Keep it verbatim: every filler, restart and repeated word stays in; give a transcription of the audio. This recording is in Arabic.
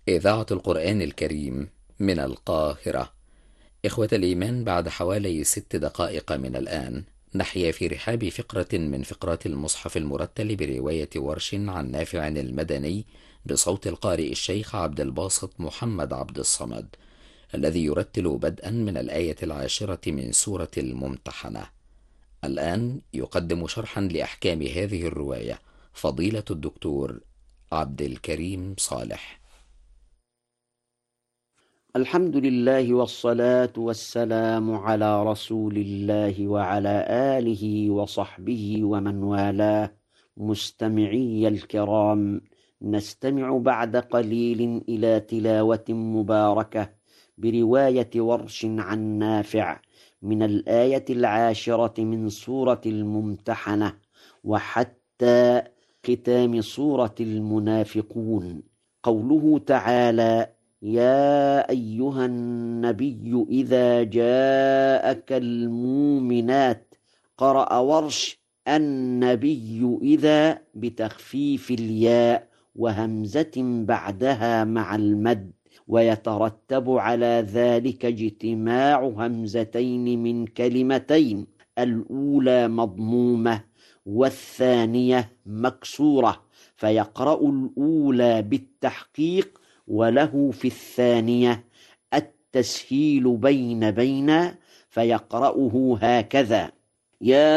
إذاعة القرآن الكريم من القاهرة. إخوة الإيمان، بعد حوالي ست دقائق من الآن نحيا في رحاب فقرة من فقرات المصحف المرتل برواية ورش عن نافع المدني بصوت القارئ الشيخ عبد الباسط محمد عبد الصمد، الذي يرتل بدءا من الآية العاشرة من سورة الممتحنة. الآن يقدم شرحا لأحكام هذه الرواية فضيلة الدكتور عبد الكريم صالح. الحمد لله والصلاة والسلام على رسول الله وعلى آله وصحبه ومن والاه. مستمعي الكرام، نستمع بعد قليل إلى تلاوة مباركة برواية ورش عن نافع من الآية العاشرة من سورة الممتحنة وحتى ختام سورة المنافقون. قوله تعالى: يا أيها النبي إذا جاءك المؤمنات. قرأ ورش النبي إذا بتخفيف الياء وهمزة بعدها مع المد، ويترتب على ذلك اجتماع همزتين من كلمتين، الأولى مضمومة والثانية مكسورة، فيقرأ الأولى بالتحقيق، وله في الثانية التسهيل بين بين، فيقرأه هكذا: يا